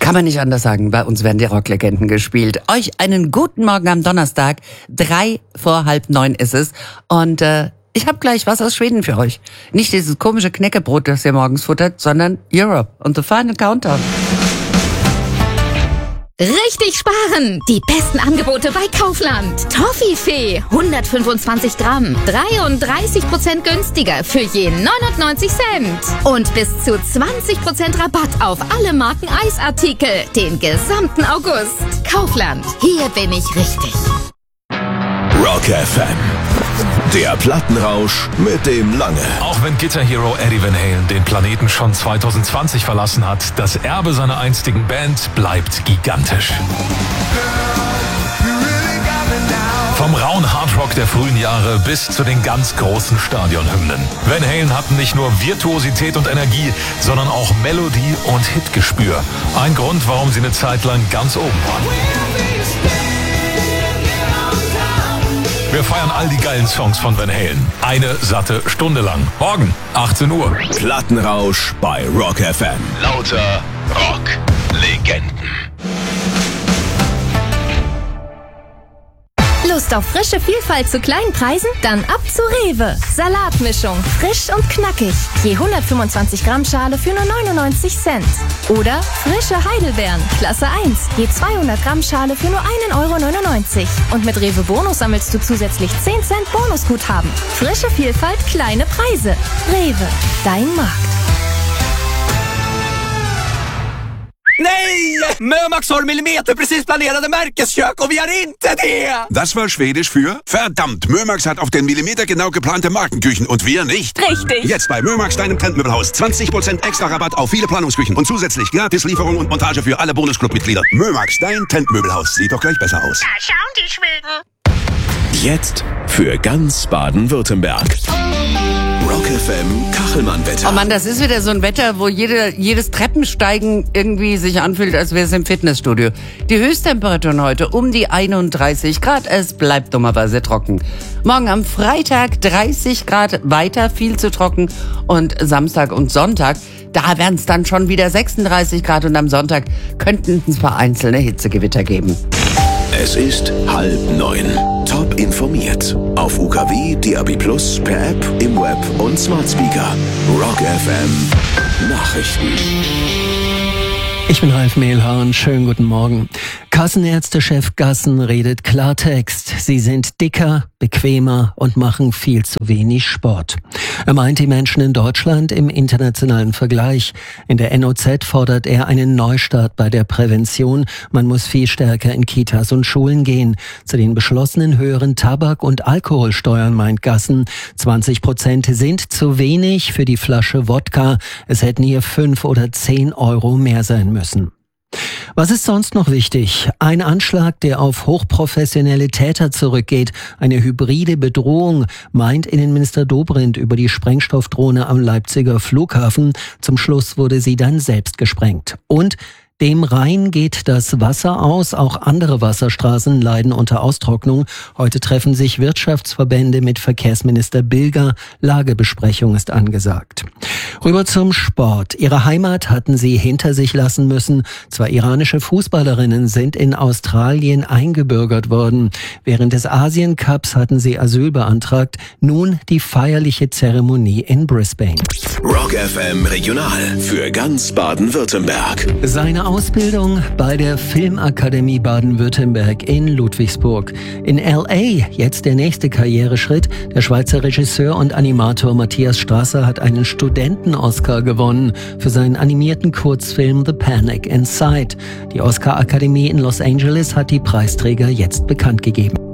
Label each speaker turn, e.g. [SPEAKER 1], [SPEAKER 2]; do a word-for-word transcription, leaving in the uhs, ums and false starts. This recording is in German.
[SPEAKER 1] Kann man nicht anders sagen, bei uns werden die Rocklegenden gespielt. Euch einen guten Morgen am Donnerstag, drei vor halb neun ist es. Und äh, ich habe gleich was aus Schweden für euch. Nicht dieses komische Knäckebrot, das ihr morgens futtert, sondern Europe und The Final Countdown.
[SPEAKER 2] Richtig sparen! Die besten Angebote bei Kaufland. Toffifee, hundertfünfundzwanzig Gramm, dreiunddreißig Prozent günstiger für je neunundneunzig Cent. Und bis zu zwanzig Prozent Rabatt auf alle Marken Eisartikel, den gesamten August. Kaufland, hier bin ich richtig.
[SPEAKER 3] Rock F M, der Plattenrausch mit dem Lange.
[SPEAKER 4] Auch wenn Guitar-Hero Eddie Van Halen den Planeten schon zwanzig zwanzig verlassen hat, das Erbe seiner einstigen Band bleibt gigantisch. Vom rauen Hardrock der frühen Jahre bis zu den ganz großen Stadionhymnen. Van Halen hatten nicht nur Virtuosität und Energie, sondern auch Melodie und Hitgespür. Ein Grund, warum sie eine Zeit lang ganz oben waren. Wir feiern all die geilen Songs von Van Halen. Eine satte Stunde lang. Morgen, achtzehn Uhr.
[SPEAKER 3] Plattenrausch bei Rock F M.
[SPEAKER 4] Lauter Rock-Legenden.
[SPEAKER 2] Lust auf frische Vielfalt zu kleinen Preisen? Dann ab zu Rewe. Salatmischung, frisch und knackig. Je hundertfünfundzwanzig Gramm Schale für nur neunundneunzig Cent. Oder frische Heidelbeeren, Klasse eins. Je zweihundert Gramm Schale für nur ein Euro neunundneunzig. Und mit Rewe Bonus sammelst du zusätzlich zehn Cent Bonusguthaben. Frische Vielfalt, kleine Preise. Rewe, dein Markt.
[SPEAKER 5] Nej! Mömax har millimeterprecis planerade märkeskök och vi har inte det!
[SPEAKER 6] Das war Schwedisch für verdammt, Mömax hat auf den Millimeter genau geplante Markenküchen und wir nicht.
[SPEAKER 2] Richtig.
[SPEAKER 6] Jetzt bei Mömax, deinem Trendmöbelhaus. zwanzig Prozent extra Rabatt auf viele Planungsküchen und zusätzlich gratis Lieferung und Montage für alle Bonusclub-Mitglieder. Mömax, dein Trendmöbelhaus. Sieht doch gleich besser aus.
[SPEAKER 7] Da schauen die Schweden.
[SPEAKER 3] Jetzt für ganz Baden-Württemberg. Rock F M Kachelmann-Wetter.
[SPEAKER 1] Oh Mann, das ist wieder so ein Wetter, wo jede, jedes Treppensteigen irgendwie sich anfühlt, als wäre es im Fitnessstudio. Die Höchsttemperaturen heute um die einunddreißig Grad. Es bleibt dummerweise trocken. Morgen am Freitag dreißig Grad, weiter viel zu trocken. Und Samstag und Sonntag, da werden es dann schon wieder sechsunddreißig Grad. Und am Sonntag könnten es ein paar einzelne Hitzegewitter geben.
[SPEAKER 3] Es ist halb neun. Top informiert. Auf U K W, D A B plus, per App, im Web und Smart Speaker. Rock F M Nachrichten.
[SPEAKER 8] Ich bin Ralf Mehlhahn, schönen guten Morgen. Kassenärztechef Gassen redet Klartext. Sie sind dicker, bequemer und machen viel zu wenig Sport. Er meint die Menschen in Deutschland im internationalen Vergleich. In der N O Z fordert er einen Neustart bei der Prävention. Man muss viel stärker in Kitas und Schulen gehen. Zu den beschlossenen höheren Tabak- und Alkoholsteuern meint Gassen, zwanzig Prozent sind zu wenig für die Flasche Wodka. Es hätten hier fünf oder zehn Euro mehr sein müssen. Was ist sonst noch wichtig? Ein Anschlag, der auf hochprofessionelle Täter zurückgeht. Eine hybride Bedrohung, meint Innenminister Dobrindt über die Sprengstoffdrohne am Leipziger Flughafen. Zum Schluss wurde sie dann selbst gesprengt. Und dem Rhein geht das Wasser aus. Auch andere Wasserstraßen leiden unter Austrocknung. Heute treffen sich Wirtschaftsverbände mit Verkehrsminister Bilger. Lagebesprechung ist angesagt. Rüber zum Sport. Ihre Heimat hatten sie hinter sich lassen müssen. Zwei iranische Fußballerinnen sind in Australien eingebürgert worden. Während des Asien-Cups hatten sie Asyl beantragt. Nun die feierliche Zeremonie in Brisbane.
[SPEAKER 3] Rock F M Regional für ganz Baden-Württemberg.
[SPEAKER 8] Seine Ausbildung bei der Filmakademie Baden-Württemberg in Ludwigsburg. In L A jetzt der nächste Karriereschritt. Der Schweizer Regisseur und Animator Matthias Strasser hat einen Studenten-Oscar gewonnen für seinen animierten Kurzfilm The Panic Inside. Die Oscar-Akademie in Los Angeles hat die Preisträger jetzt bekannt gegeben.